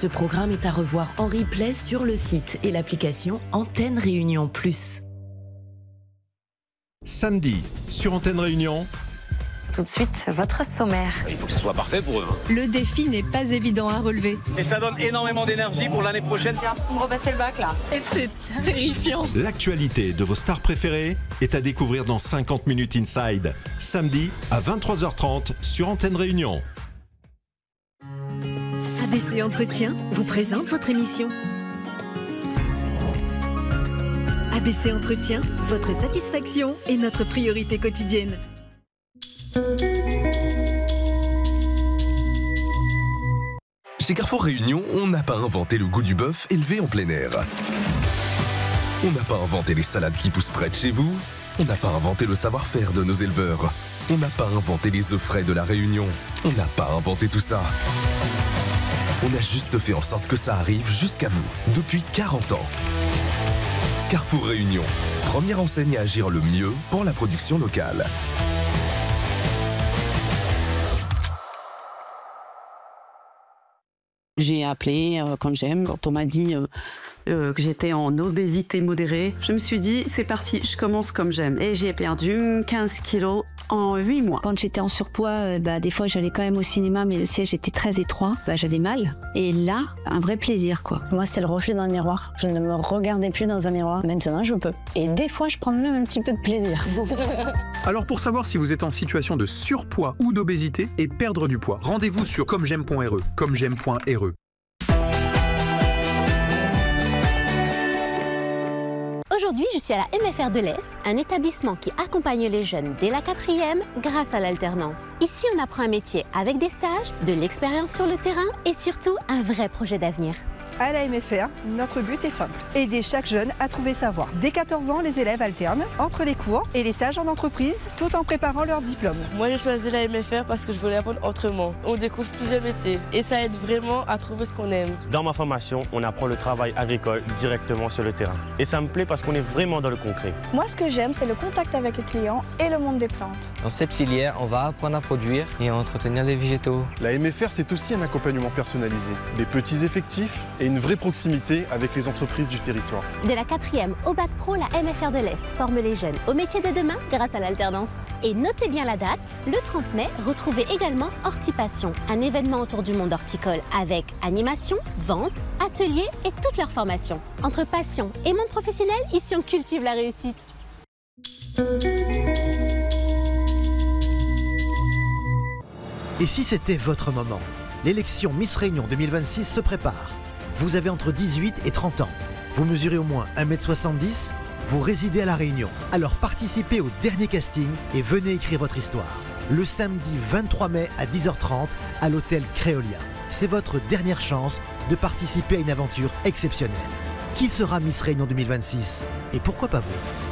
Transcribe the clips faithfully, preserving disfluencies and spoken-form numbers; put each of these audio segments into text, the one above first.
Ce programme est à revoir en replay sur le site et l'application Antenne Réunion Plus. Samedi, sur Antenne Réunion. Tout de suite, votre sommaire. Il faut que ça soit parfait pour eux. Hein. Le défi n'est pas évident à relever. Et ça donne énormément d'énergie pour l'année prochaine. J'ai l'impression de repasser le bac là. Et c'est terrifiant. L'actualité de vos stars préférées est à découvrir dans cinquante minutes Inside. Samedi à vingt-trois heures trente sur Antenne Réunion. A B C Entretien vous présente votre émission. A B C Entretien, votre satisfaction est notre priorité quotidienne. Chez Carrefour Réunion, on n'a pas inventé le goût du bœuf élevé en plein air. On n'a pas inventé les salades qui poussent près de chez vous. On n'a pas inventé le savoir-faire de nos éleveurs. On n'a pas inventé les œufs frais de la Réunion. On n'a pas inventé tout ça. On a juste fait en sorte que ça arrive jusqu'à vous, depuis quarante ans. Carrefour Réunion, première enseigne à agir le mieux pour la production locale. J'ai appelé euh, comme j'aime. Quand on m'a dit euh, euh, que j'étais en obésité modérée, je me suis dit, c'est parti, je commence comme j'aime. Et j'ai perdu quinze kilos en huit mois. Quand j'étais en surpoids, euh, bah, des fois j'allais quand même au cinéma, mais le siège était très étroit. Bah, j'avais mal. Et là, un vrai plaisir, quoi. Moi, c'est le reflet dans le miroir. Je ne me regardais plus dans un miroir. Maintenant, je peux. Et des fois, je prends même un petit peu de plaisir. Alors, pour savoir si vous êtes en situation de surpoids ou d'obésité et perdre du poids, rendez-vous sur comme j'aime point r e. comme j'aime point r e. Aujourd'hui, je suis à la M F R de l'Est, un établissement qui accompagne les jeunes dès la quatrième grâce à l'alternance. Ici, on apprend un métier avec des stages, de l'expérience sur le terrain et surtout un vrai projet d'avenir. À la M F R, notre but est simple, aider chaque jeune à trouver sa voie. Dès quatorze ans, les élèves alternent entre les cours et les stages en entreprise, tout en préparant leur diplôme. Moi, j'ai choisi la M F R parce que je voulais apprendre autrement. On découvre plusieurs métiers et ça aide vraiment à trouver ce qu'on aime. Dans ma formation, on apprend le travail agricole directement sur le terrain. Et ça me plaît parce qu'on est vraiment dans le concret. Moi, ce que j'aime, c'est le contact avec les clients et le monde des plantes. Dans cette filière, on va apprendre à produire et à entretenir les végétaux. La M F R, c'est aussi un accompagnement personnalisé, des petits effectifs et une vraie proximité avec les entreprises du territoire. De la quatrième au bac pro, la M F R de l'Est forme les jeunes au métier de demain grâce à l'alternance. Et notez bien la date, le trente mai, retrouvez également Hortipassion, un événement autour du monde horticole avec animation, vente, ateliers et toutes leurs formations. Entre passion et monde professionnel, ici on cultive la réussite. Et si c'était votre moment? L'élection Miss Réunion deux mille vingt-six se prépare. Vous avez entre dix-huit et trente ans. Vous mesurez au moins un mètre soixante-dix. Vous résidez à La Réunion. Alors participez au dernier casting et venez écrire votre histoire. Le samedi vingt-trois mai à dix heures trente à l'hôtel Créolia. C'est votre dernière chance de participer à une aventure exceptionnelle. Qui sera Miss Réunion deux mille vingt-six? Et pourquoi pas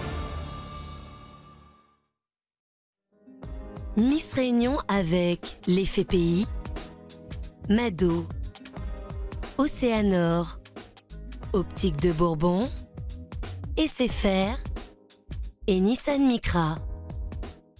vous? Miss Réunion avec l'Effet Pays, Mado, Océanor, Optique de Bourbon, S F R et Nissan Micra.